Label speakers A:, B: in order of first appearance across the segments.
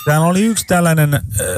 A: Täällä oli yksi tällainen,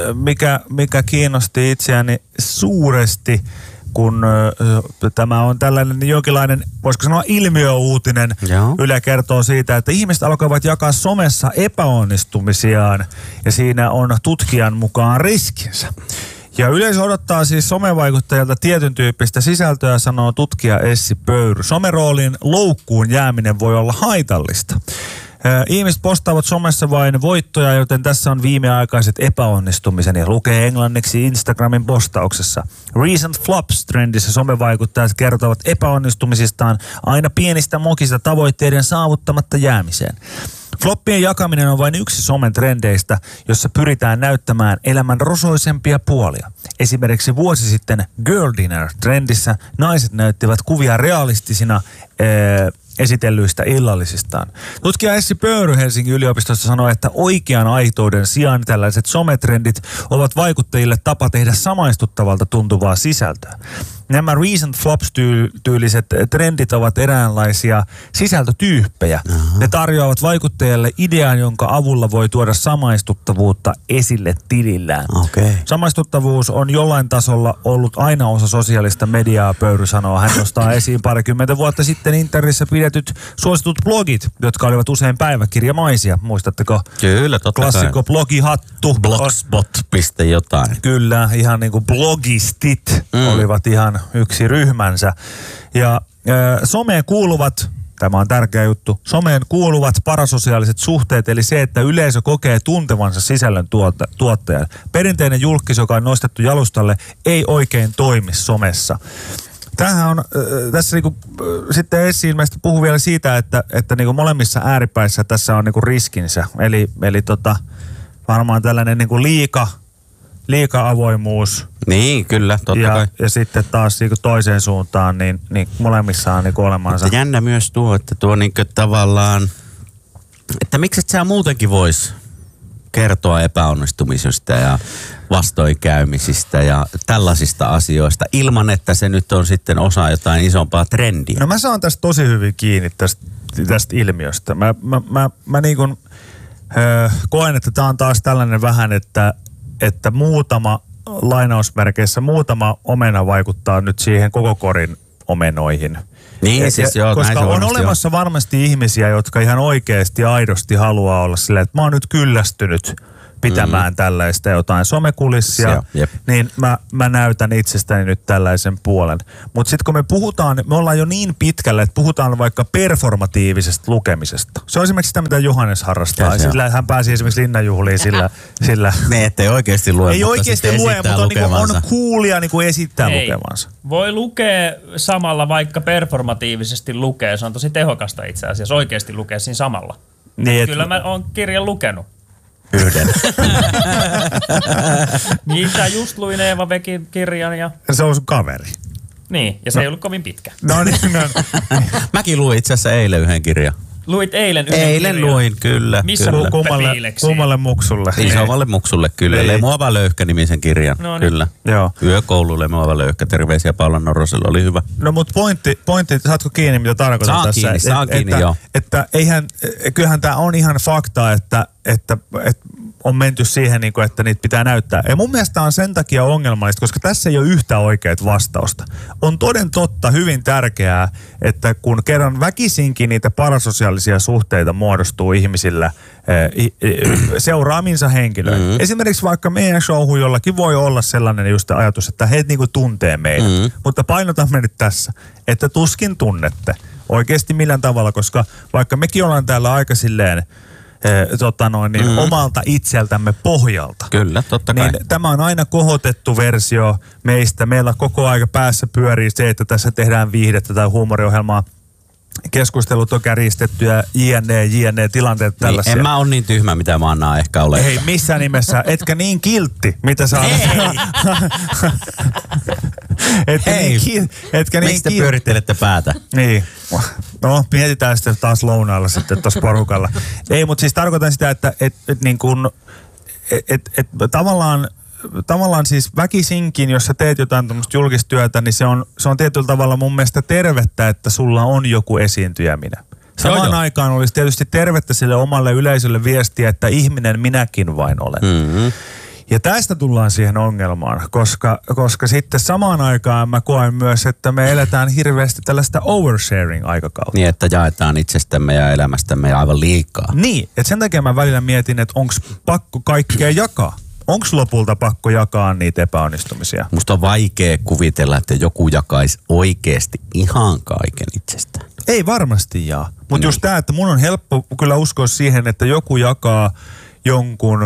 A: mikä kiinnosti itseäni suuresti, kun tämä on tällainen jonkinlainen, voisiko sanoa ilmiöuutinen.
B: Joo.
A: Yle kertoo siitä, että ihmiset alkoivat jakaa somessa epäonnistumisiaan ja siinä on tutkijan mukaan riskinsä. Ja yleisö odottaa siis somevaikuttajalta tietyn tyyppistä sisältöä, sanoo tutkija Essi Pöyry. Someroolin loukkuun jääminen voi olla haitallista. Ihmiset postaavat somessa vain voittoja, joten tässä on viimeaikaiset epäonnistumiseni. Lukee englanniksi Instagramin postauksessa. Recent flops-trendissä somevaikuttajat kertovat epäonnistumisistaan aina pienistä mokista tavoitteiden saavuttamatta jäämiseen. Floppien jakaminen on vain yksi somen trendeistä, jossa pyritään näyttämään elämän rosoisempia puolia. Esimerkiksi vuosi sitten Girl Dinner-trendissä naiset näyttivät kuvia realistisina esitellyistä illallisistaan. Tutkija Essi Pöyry Helsingin yliopistosta sanoi, että oikean aitouden sijaan tällaiset sometrendit ovat vaikuttajille tapa tehdä samaistuttavalta tuntuvaa sisältöä. Nämä recent flops-tyyliset trendit ovat eräänlaisia sisältötyyppejä. Ne tarjoavat vaikuttajille idean, jonka avulla voi tuoda samaistuttavuutta esille tilillään.
B: Okay.
A: Samaistuttavuus on jollain tasolla ollut aina osa sosiaalista mediaa, Pöyry sanoo. Hän nostaa esiin 20 vuotta sitten internetissä pidetyt suositut blogit, jotka olivat usein päiväkirjamaisia. Muistatteko?
B: Kyllä, totta kai.
A: Klassikko blogihattu.
B: Blogspot. Jotain.
A: Kyllä, ihan niin kuin blogistit olivat ihan yksi ryhmänsä. Ja someen kuuluvat, tämä on tärkeä juttu, someen kuuluvat parasosiaaliset suhteet, eli se, että yleisö kokee tuntevansa sisällön tuottajan. Perinteinen julkis, joka on nostettu jalustalle, ei oikein toimi somessa. Tämähän on, tässä niinku, sitten Essi ilmeisesti puhuu vielä siitä, että niinku molemmissa ääripäissä tässä on niinku riskinsä. Eli varmaan tällainen niinku liika avoimuus.
B: Niin, kyllä, totta kai.
A: Ja sitten taas niinku toiseen suuntaan, niin molemmissa on niinku olemansa.
B: Mutta jännä myös tuo, että tuo niinku tavallaan, että miksi et sä muutenkin vois kertoa epäonnistumisesta ja vastoinkäymisistä ja tällaisista asioista ilman, että se nyt on sitten osa jotain isompaa trendiä.
A: No mä saan tästä tosi hyvin kiinni tästä ilmiöstä. Mä niin kuin koen, että tää on taas tällainen vähän, että muutama lainausmerkeissä muutama omena vaikuttaa nyt siihen koko korin omenoihin.
B: Niin, siis joo,
A: koska on olemassa varmasti ihmisiä, jotka ihan oikeasti aidosti haluaa olla silleen, että mä oon nyt kyllästynyt pitämään tällaista jotain somekulissia, niin mä näytän itsestäni nyt tällaisen puolen. Mutta sitten kun me puhutaan, me ollaan jo niin pitkälle, että puhutaan vaikka performatiivisesta lukemisesta. Se on esimerkiksi sitä, mitä Johannes harrastaa. Sillä hän pääsi esimerkiksi linnanjuhliin sillä
B: ne ettei oikeasti lue,
A: ei oikeasti lue, mutta on coolia niin kuin esittää lukevansa.
C: Voi lukea samalla, vaikka performatiivisesti lukee. Se on tosi tehokasta itse asiassa, oikeasti lukea siinä samalla. Niin, kyllä mä oon kirjan lukenut.
B: Yhden.
C: Niitä just luin Eeva Vekin kirjan ja...
A: Se on sun kaveri.
C: Niin, ja se ei ollut kovin pitkä.
A: No niin,
B: Mäkin luin itse asiassa eilen yhden kirjan.
C: Luit eilen yhden
B: Eilen
C: kirjan.
B: Luin, kyllä.
C: Missä
A: kummalle muksulle?
B: Isovalle muksulle, kyllä. Lemuava löyhkä-nimisen kirjan,
C: no niin.
B: kyllä.
A: Joo.
B: Yökoulu Lemuava löyhkä. Terveisiä Paula Noroselle, oli hyvä.
A: No mut pointti, saatko kiinni, mitä tarkoitan tässä?
B: Saa kiinni, joo.
A: Että kyllähän tää on ihan fakta, että on menty siihen, että niitä pitää näyttää. Ja mun mielestä on sen takia ongelmallista, koska tässä ei ole yhtä oikeat vastausta. On toden totta hyvin tärkeää, että kun kerran väkisinkin niitä parasosiaalisia suhteita muodostuu ihmisillä seuraaminsa henkilöön. Esimerkiksi vaikka meidän showhun jollakin voi olla sellainen just ajatus, että he niinku tuntee meidät. Mutta painotamme nyt tässä, että tuskin tunnette oikeasti millään tavalla, koska vaikka mekin ollaan täällä aika silleen omalta itseltämme pohjalta.
B: Kyllä, totta kai.
A: Niin tämä on aina kohotettu versio meistä. Meillä koko aika päässä pyörii se, että tässä tehdään viihdettä tai huumoriohjelmaa. Keskustelut on kärjistetty ja jne tilanteet tällaisia.
B: En mä ole niin tyhmä, mitä mä annan ehkä ole.
A: Ei missään nimessä. Etkä niin kiltti, mitä sä olet.
B: Miksi te pyörittelette päätä?
A: Niin. No, mietitään sitten taas lounaalla sitten tuossa porukalla. Ei, mutta siis tarkoitan sitä, että tavallaan siis väkisinkin, jos sä teet jotain tämmöistä julkistyötä, niin se on tietyllä tavalla mun mielestä tervettä, että sulla on joku esiintyjä minä. Samaan aikaan olisi tietysti tervettä sille omalle yleisölle viestiä, että ihminen minäkin vain olen.
B: Mm-hmm.
A: Ja tästä tullaan siihen ongelmaan, koska sitten samaan aikaan mä koen myös, että me eletään hirveästi tällaista oversharing-aikakautta.
B: Niin, että jaetaan itsestämme ja elämästämme aivan liikaa.
A: Niin, että sen takia mä välillä mietin, että onko pakko kaikkea jakaa. Onko lopulta pakko jakaa niitä epäonnistumisia?
B: Musta on vaikea kuvitella, että joku jakaisi oikeasti ihan kaiken itsestään.
A: Ei varmasti jaa. Mutta just tämä, että mun on helppo kyllä uskoa siihen, että joku jakaa jonkun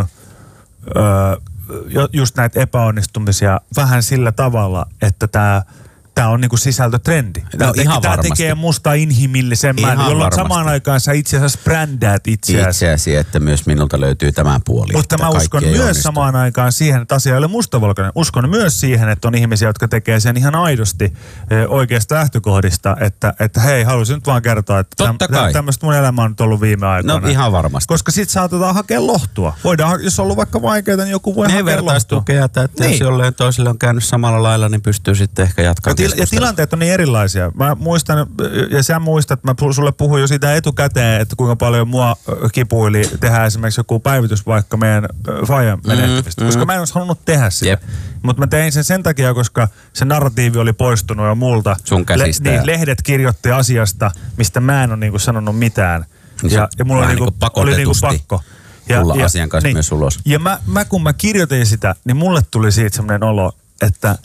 A: just näitä epäonnistumisia vähän sillä tavalla, että tämä on niinku sisältötrendi. Tämä tekee musta inhimillisemmän, jolloin samaan aikaan sä itse asiassa brändäät
B: itseäsi, että myös minulta löytyy tämä puoli.
A: Mutta mä uskon myös samaan aikaan siihen, että asia ei ole mustavalkoinen. Uskon myös siihen, että on ihmisiä, jotka tekee sen ihan aidosti oikeasta lähtökohdista, että hei, haluaisin nyt vaan kertoa, että tämmöistä mun elämä on nyt ollut viime aikoina.
B: No ihan varmasti.
A: Koska sit saatetaan hakea lohtua. Voidaan, jos on ollut vaikka vaikeita, niin joku voi hakea lohtua.
B: Että niin. Jos jolleen toiselle on käynyt samalla lailla, niin pystyy sitten ehkä jatkamaan.
A: Ja tilanteet on niin erilaisia. Mä muistan, ja sä muistat, että mä sulle puhuin jo siitä etukäteen, että kuinka paljon mua kipuili tehdä esimerkiksi joku päivitys vaikka meidän Fajan menehtymistä. Koska mä en olisi halunnut tehdä sitä. Mutta mä tein sen takia, koska se narratiivi oli poistunut jo multa.
B: Sun käsistä.
A: Niin lehdet kirjoitti asiasta, mistä mä en ole niinku sanonut mitään. Ja mulla oli niinku pakko.
B: Tulla asian kanssa myös ulos.
A: Ja mä kun mä kirjoitin sitä, niin mulle tuli siitä semmoinen olo, että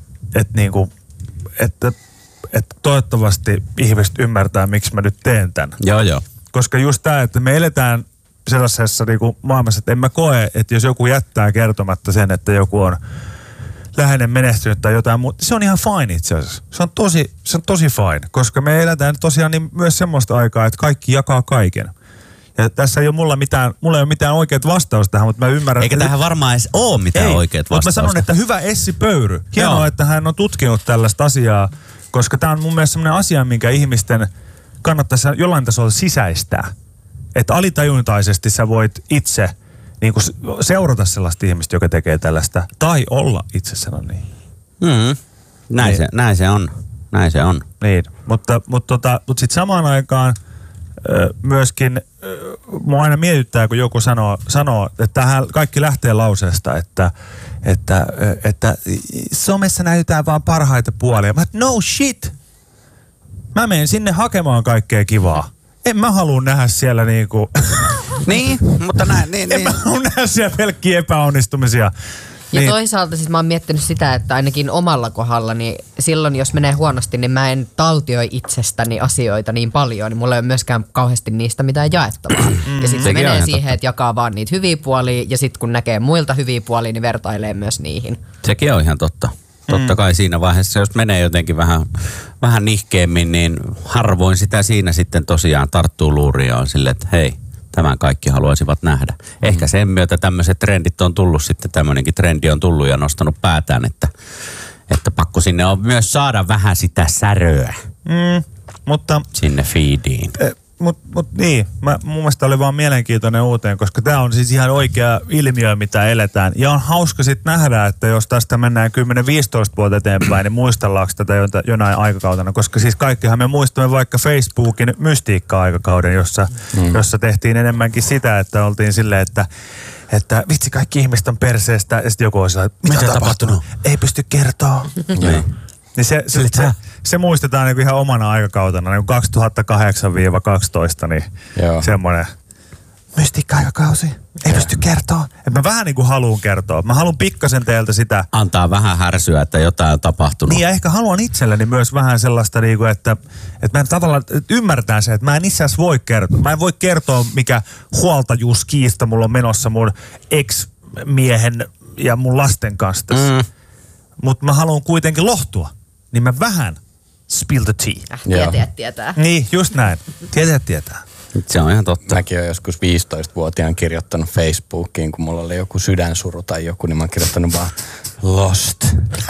A: toivottavasti ihmiset ymmärtää, miksi mä nyt teen tämän.
B: Joo.
A: Koska just tämä, että me eletään sellaisessa niinku maailmassa, että en mä koe, että jos joku jättää kertomatta sen, että joku on läheinen menehtynyt tai jotain muuta, se on ihan fine itse asiassa. Se on tosi fine, koska me eletään tosiaan niin myös semmoista aikaa, että kaikki jakaa kaiken. Ja tässä ei ole mulla ei ole mitään oikeat vastausta tähän, mutta mä ymmärrän...
B: Eikä tähän varmaan edes ole mitään oikeat vastausta.
A: Mutta mä sanon, että hyvä Essi Pöyry. Hienoa, että hän on tutkinut tällaista asiaa, koska tämä on mun mielestä sellainen asia, minkä ihmisten kannattaisi jollain tasolla sisäistää. Että alitajuntaisesti sä voit itse niin kuin seurata sellaista ihmistä, joka tekee tällaista, tai olla itse sanon niin.
B: Näin se on.
A: Niin, mutta sitten samaan aikaan myöskin mua aina mietittää, kun joku sanoo, että tähän kaikki lähtee lauseesta, että somessa näytetään vaan parhaita puolia. Mä no shit! Mä menen sinne hakemaan kaikkea kivaa. En mä halua nähdä siellä niinku...
B: Niin, mutta näin.
A: En mä halua nähdä siellä pelkkiä epäonnistumisia.
D: Ja niin. Toisaalta siis mä oon miettinyt sitä, että ainakin omalla kohdalla, niin silloin jos menee huonosti, niin mä en taltioi itsestäni asioita niin paljon, niin mulla ei ole myöskään kauheasti niistä mitään jaettavaa. Ja sitten se menee siihen, että jakaa vaan niitä hyviä puolia, ja sitten kun näkee muilta hyviä puolia, niin vertailee myös niihin.
B: Sekin on ihan totta. Totta kai siinä vaiheessa, jos menee jotenkin vähän nihkeemmin, niin harvoin sitä siinä sitten tosiaan tarttuu luuriin ja on silleen, että hei, tämän kaikki haluaisivat nähdä. Ehkä sen myötä tämmöiset trendit on tullut sitten, tämmöinenkin trendi on tullut ja nostanut päätään, että pakko sinne on myös saada vähän sitä säröä
A: mutta
B: sinne feediin.
A: Niin, mun mielestä oli vaan mielenkiintoinen uuteen, koska tämä on siis ihan oikea ilmiö, mitä eletään. Ja on hauska sitten nähdä, että jos tästä mennään 10-15 vuotta eteenpäin, niin muistellaanko tätä jonain aikakautena. Koska siis kaikkihan me muistamme vaikka Facebookin mystiikka-aikakauden, jossa tehtiin enemmänkin sitä, että oltiin silleen, että vitsi, kaikki ihmiset on perseestä. Ja sitten joku olisi mitä on tapahtunut? Ei pysty kertoa. Niin se muistetaan niin ihan omana aikakautena, niin 2008-2012, niin semmoinen mystiikka-aikakausi. Ei pysty kertoa. Et mä vähän niin kuin haluun kertoa. Mä haluan pikkasen teiltä sitä.
B: Antaa vähän härsyä, että jotain on tapahtunut.
A: Niin ja ehkä haluan itselleni myös vähän sellaista, niin kuin, että mä en tavallaan ymmärtää se, että mä en itse asiassa voi kertoa. Mä en voi kertoa, mikä huoltajuuskiista mulla on menossa mun ex-miehen ja mun lasten kanssa tässä. Mutta mä haluan kuitenkin lohtua. Niin mä vähän spill the tea.
D: Tietäjät tietää.
A: Niin, just näin. Tietäjät tietää.
B: Se on ihan totta.
E: Mäkin olen joskus 15-vuotiaan kirjoittanut Facebookiin, kun mulla oli joku sydänsuru tai joku, niin mä oon kirjoittanut vaan Lost.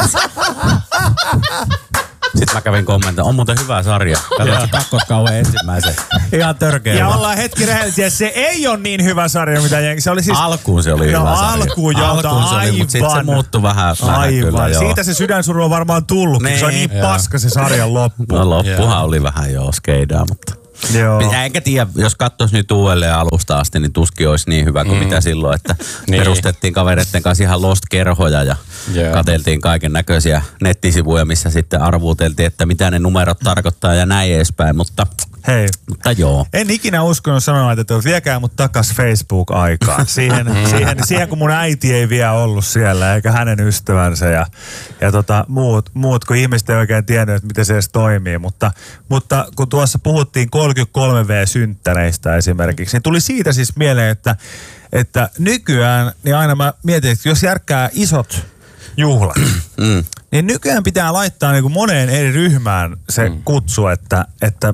B: Sitten mä kävin kommentoimaan, on muuten hyvä sarja. Katsotaan kakkoskauden ensimmäisen. Ihan törkeä.
A: Ja ollaan hetki rehellisiä, se ei ole niin hyvä sarja, mitä jengi. Se oli siis...
B: Alkuun se oli hyvä sarja.
A: Alkuun se oli,
B: mutta sitten se muuttui vähän kyllä, joo.
A: Siitä se sydänsuru on varmaan tullut, se on niin paska se sarjan loppu.
B: No loppuhan oli vähän skeidaa, mutta...
A: Joo.
B: Enkä tiedä, jos katsoisi nyt uudelleen alusta asti, niin tuskin olisi niin hyvä kuin mitä silloin, että perustettiin kavereiden kanssa ihan Lost-kerhoja ja katseltiin kaiken näköisiä nettisivuja, missä sitten arvuuteltiin, että mitä ne numerot tarkoittaa ja näin edespäin, mutta joo.
A: En ikinä uskonut sanoa, että viekää mut takas Facebook-aikaan. Siihen kun mun äiti ei vielä ollut siellä, eikä hänen ystävänsä ja muut, kun ihmiset ei oikein tiennyt, että miten se edes toimii. Mutta kun tuossa puhuttiin 33V-synttäreistä esimerkiksi, niin tuli siitä siis mieleen, että nykyään, niin aina mä mietin, että jos järkkää isot juhlat, niin nykyään pitää laittaa niin kuin moneen eri ryhmään se kutsu, että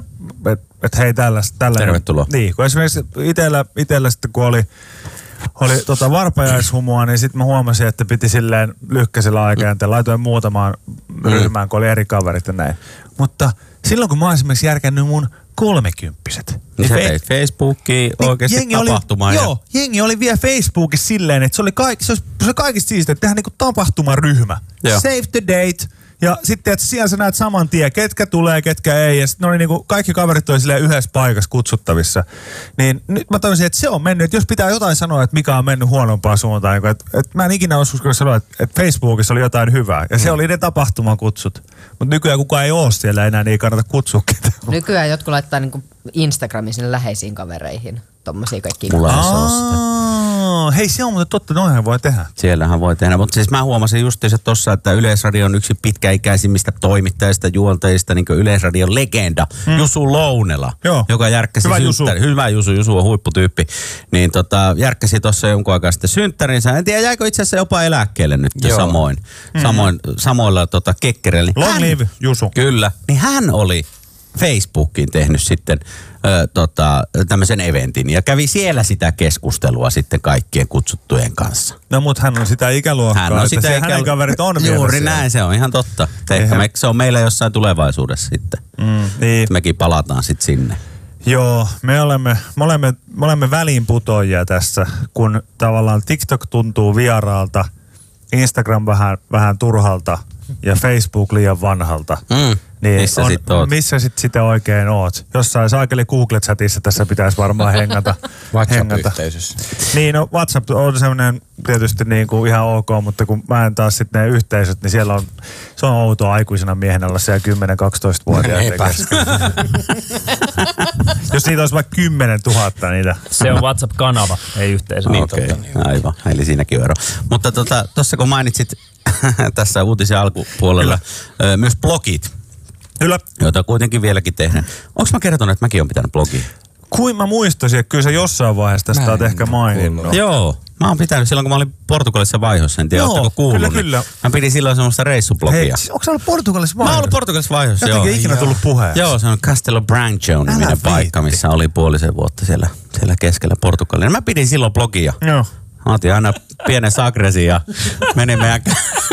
A: hei tällainen.
B: Tervetuloa.
A: Niin, kun esimerkiksi itellä sitten kun oli varpajaishumua, niin sitten mä huomasin, että piti silleen lyhkäisellä aikajänteellä. Laitoin muutamaan ryhmään, kun oli eri kaverit ja näin. Mutta silloin kun mä oon esimerkiksi järkännyt mun 30-vuotiset.
B: Niin sä teit Facebookiin oikeasti tapahtumaan.
A: Joo, jengi oli vielä Facebookissa silleen, että se oli kaikista siistiä, että tehdään niinku tapahtumaryhmä. Joo. Save the date. Ja sitten, että siellä sä näet saman tien, ketkä tulee, ketkä ei. Ja sitten niinku, kaikki kaverit oli silleen yhdessä paikassa kutsuttavissa. Niin nyt mä tajusin, että se on mennyt. Että jos pitää jotain sanoa, että mikä on mennyt huonompaan suuntaan. Niin että mä en ikinä uskonut sanoa, että Facebookissa oli jotain hyvää. Ja se oli ne tapahtumakutsut. Mutta nykyään kukaan ei ole siellä enää, niin ei kannata kutsua ketään.
D: Nykyään jotkut laittaa niinku Instagramin sinne läheisiin kavereihin. Tommosia kaikki.
B: Mulla ei saa sitä.
A: Hei, se on muuten totta, noihän voi tehdä.
B: Siellähän voi tehdä, mutta siis mä huomasin justiinsa tossa, että Yleisradio on yksi pitkäikäisimmistä toimittajista, juontajista, niin kuin Yleisradion legenda, Jusu Lounela, joka järkkäsi synttärin. Hyvä Jusu on huipputyyppi. Niin järkkäsi tossa jonkun aikaa sitten synttärinsä. En tiedä, jäikö itse asiassa jopa eläkkeelle nyt samoin. Samoilla kekkereillä.
A: Long live Jusu.
B: Kyllä. Niin hän oli Facebookiin tehnyt sitten tämmöisen eventin ja kävi siellä sitä keskustelua sitten kaikkien kutsuttujen kanssa.
A: No mut hän on sitä ikäluokkaa,
B: hän on sitä
A: hänen kaverit on vielä
B: juuri
A: siellä.
B: Näin, se on ihan totta. Se on meillä jossain tulevaisuudessa sitten.
A: Niin.
B: Mekin palataan sitten sinne.
A: Joo, me olemme väliinputoajia tässä, kun tavallaan TikTok tuntuu vieraalta, Instagram vähän turhalta ja Facebook liian vanhalta. Niin
B: missä sit oot?
A: Missä sitten oikein oot? Jossain saakeli Google-chatissa tässä pitäisi varmaan hengata.
E: WhatsApp-yhteisössä.
A: Niin, no WhatsApp on semmoinen tietysti niin kuin ihan ok, mutta kun mä en taas sitten ne yhteisöt, niin siellä se on outoa aikuisena miehenä olla siellä 10-12-vuotiaat. Jos niitä olisi vaikka 10 000 niitä.
C: Se on WhatsApp-kanava, ei yhteisö.
B: Niin, aivan, eli siinäkin on ero. Mutta tuossa kun mainitsit tässä uutisen alkupuolella myös blogit.
A: Kyllä.
B: Joita kuitenkin vieläkin tehdään. Onko mä kertonut, että mäkin olen pitänyt blogia?
A: Kuin mä muistasin, että kyllä sä jossain vaiheessa tästä oot ehkä maininnut.
B: Joo. Mä oon pitänyt silloin, kun mä olin Portugalissa vaihossa. En tiedä, ootteko kuullut.
A: Kyllä.
B: Mä pidin silloin semmoista reissublogia.
A: Hei, onko sä ollut Portugalissa vaihossa?
B: Mä oon ollut Portugalissa vaihossa, joo.
A: Jotenkin ikinä tullut puheeksi.
B: Joo, se on Castelo Branco-niminen paikka, missä oli puolisen vuotta siellä keskellä Portugalia. Mä pidin silloin blogia.
A: Joo.
B: Mä otin aina pienen sagresin ja menin meidän...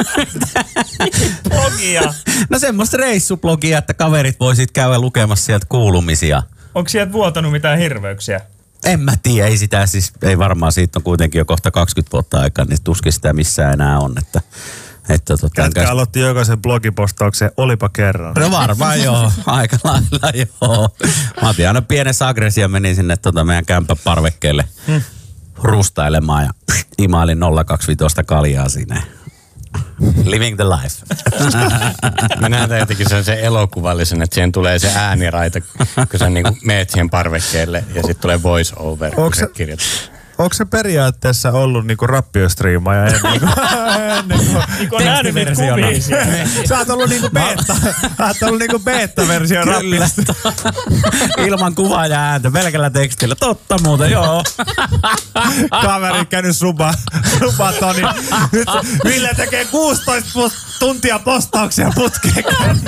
C: Blogia?
B: No semmoista reissublogia, että kaverit voisit käydä lukemassa sieltä kuulumisia.
C: Onko sieltä vuotanut mitään hirveyksiä?
B: En mä tiedä, ei varmaan siitä on kuitenkin jo kohta 20 vuotta aikaa, niin tuskin sitä missään enää on.
A: Kätkä aloitti jokaisen blogipostauksen, olipa kerran.
B: No varmaan joo, aika lailla joo. Mä otin aina pienen sagresin ja menin sinne meidän kämpän parvekkeelle rustailemaan ja imailin 025 kaljaa sinne. Living the life.
E: Mä näen jotenkin se elokuvallisen, että siihen tulee se ääniraita, kun sä niinku meet siihen parvekkeelle ja sitten tulee voice over, kun sä kirjoitat.
A: Onko se periaatteessa ollut niinku rappiostriimaaja ennen kuin
C: Niin kuin nähnyt niitä kuvia siellä.
A: Sä oot ollut niinku beta-versio rappista.
B: Ilman kuvaa ja ääntä, pelkällä tekstillä. Totta muuten, joo.
A: Kaveri käynyt subatoni. Nyt Ville tekee 16 tuntia postauksia putkeen.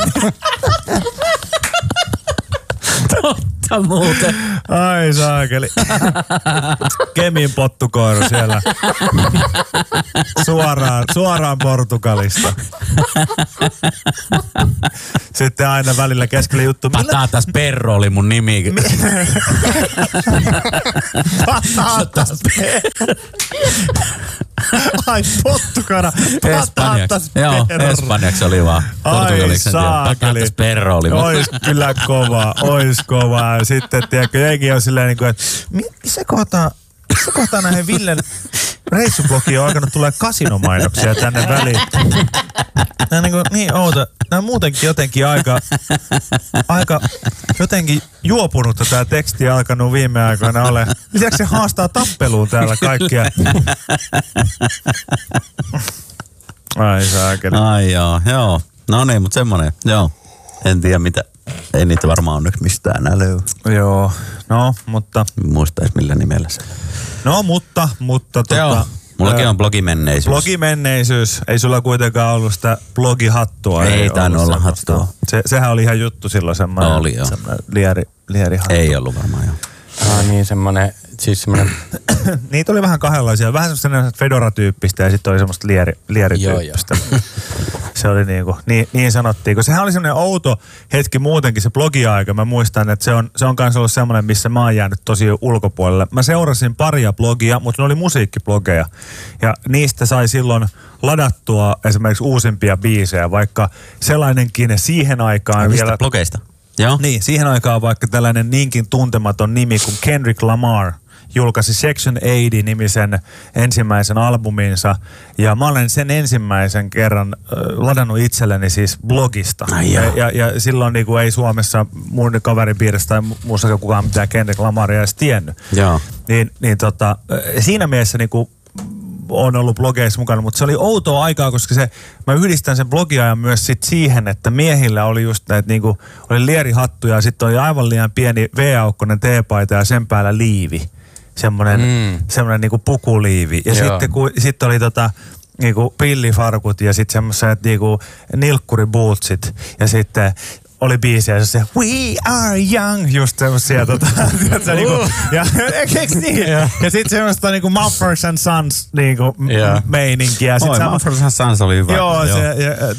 B: Totta muuten.
A: Ai saakeli. Kemin pottukoiru siellä. Suoraan Portugalista. Sitten aina välillä keskellä juttu.
B: Patatas Perro oli mun nimi.
A: Patatas Perro. Ai pottukana.
B: Espanjaksi. Joo, espanjaksi oli vaan. Portugaliksi en tiedä. Patatas perro oli vaan.
A: Ois kyllä kovaa. Ja sitten, tiedätkö, jengi on silleen, että missä kohtaa näihin Villen reissublogiin on alkanut tulee kasinomainoksia tänne väliin. Nämä on niin outo. Nämä on muutenkin jotenkin aika jotenkin juopunutta tämä teksti alkanut viime aikoina ole. Lisäksi se haastaa tappeluun täällä kaikkia. Ai saakeli.
B: Ai joo. No niin, mutta semmonen, joo. En tiedä mitä. Ei niitä varmaan onneksi mistään enää löydy.
A: Joo, no mutta.
B: Muistais millä nimellä se.
A: No mutta.
B: Joo, mullakin on blogimenneisyys.
A: Blogimenneisyys. Ei sulla kuitenkaan ollut sitä blogihattua.
B: Ei tainnut olla hattua.
A: Sehän oli ihan juttu silloin semmoinen.
B: Oli joo.
A: Lierihattu.
B: Ei ollut varmaan joo.
E: Niin semmoinen.
A: Niitä oli vähän kahdenlaisia. Vähän semmoista fedora-tyyppistä ja sitten oli semmoista lierityyppistä. Se oli niin sanottiin. Kun sehän oli semmoinen outo hetki muutenkin se blogiaika. Mä muistan, että se on kanssa ollut semmoinen, missä mä oon jäänyt tosi ulkopuolelle. Mä seurasin paria blogia, mutta ne oli musiikkiblogeja. Ja niistä sai silloin ladattua esimerkiksi uusimpia biisejä, vaikka sellainenkin siihen aikaan
B: mistä blogeista? Joo.
A: Niin, siihen aikaan vaikka tällainen niinkin tuntematon nimi kuin Kendrick Lamar julkaisi Section 80-nimisen ensimmäisen albuminsa. Ja mä olen sen ensimmäisen kerran ladannut itselleni siis blogista. Ja silloin niin kuin ei Suomessa mun kaveripiirissä tai muussa kukaan mitään Kendrick Lamaria edes tiennyt.
B: Joo.
A: Siinä mielessä niin kuin on ollut blogeissa mukana, mutta se oli outoa aikaa, koska mä yhdistän sen blogiajan myös sit siihen, että miehillä oli just näitä niinku, oli lierihattuja ja sitten oli aivan liian pieni V-aukkonen teepaita ja sen päällä liivi. Semmoinen niinku pukuliivi. Ja sitten oli niinku pillifarkut ja sitten semmoiset niinku nilkkuribootsit ja sitten oli biisiä se We Are Young, just semmosia niinku, ja eikö niin? Ja sit semmoista niinku Mumford & Sons niinku meininkiä.
B: Mumford & Sons oli hyvä.
A: Joo, se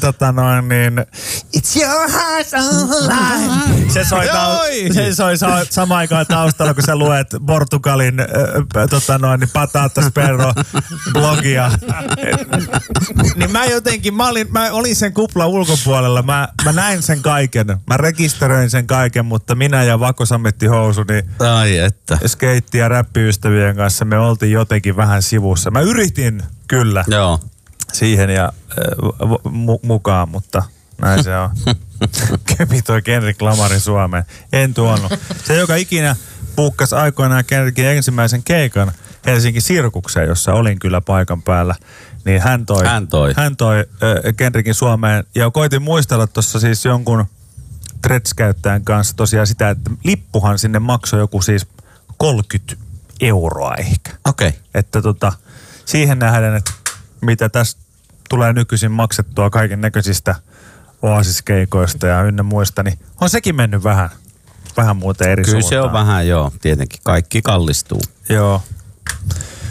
A: It's your heart on the line. Se soi samaan aikaan taustalla, kun sä luet Portugalin Patatas Perro blogia. Niin mä olin sen kuplan ulkopuolella. Mä näin sen kaiken. Mä rekisteröin sen kaiken, mutta minä ja Vako Sametti Housu, niin skeitti- ja räppiystävien kanssa me oltiin jotenkin vähän sivussa. Mä yritin kyllä siihen ja mukaan, mutta näin se on. Köpi toi Kendrick Lamarin Suomeen. En tuonut. Se, joka ikinä puukkasi aikoinaan Kendrickin ensimmäisen keikan Helsingin Sirkukseen, jossa olin kyllä paikan päällä, niin hän toi Kendrickin Suomeen. Ja koitin muistella tuossa siis jonkun Threads-käyttäjän kanssa tosiaan sitä, että lippuhan sinne maksoi joku siis 30 € ehkä.
B: Okei. Okay.
A: Että siihen nähden, että mitä tässä tulee nykyisin maksettua kaiken näköisistä oasiskeikoista ja ynnä muista, niin on sekin mennyt vähän muuten eri suuntaan.
B: Kyllä se on vähän, joo, tietenkin. Kaikki kallistuu.
A: Joo.